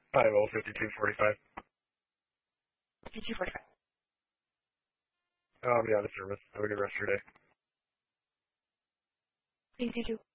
I will 5245. 5245. Yeah, the service. Have a good rest of your day. Thank you too.